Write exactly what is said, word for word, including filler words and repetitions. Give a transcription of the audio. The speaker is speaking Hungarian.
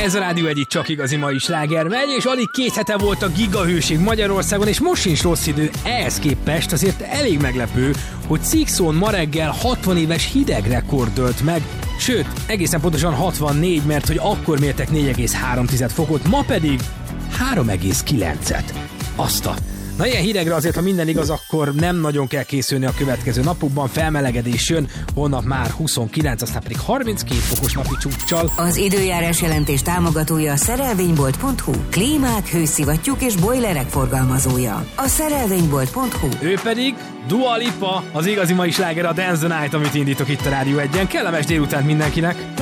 Ez a Rádió egyik csak igazi mai sláger megy, és alig két hete volt a gigahőség Magyarországon, és most sincs rossz idő. Ehhez képest azért elég meglepő, hogy Szikszón ma reggel hatvan éves hidegrekord dölt meg, sőt, egészen pontosan hatvannégy, mert hogy akkor mértek négy egész három fokot, ma pedig három egész kilencet. Azt a... Na ilyen hidegre azért, ha minden igaz, akkor nem nagyon kell készülni a következő napokban, felmelegedés jön, holnap már huszonkilenc, aztán pedig harminckét fokos napi csúccsal. Az időjárás jelentés támogatója a szerelvénybolt pont hu, klímák, hőszivattyúk és bojlerek forgalmazója. A szerelvénybolt pont hu. Ő pedig Dua Lipa, az igazi mai sláger, a Dance the Night, amit indítok itt a Rádió egyen. Kellemes délután mindenkinek!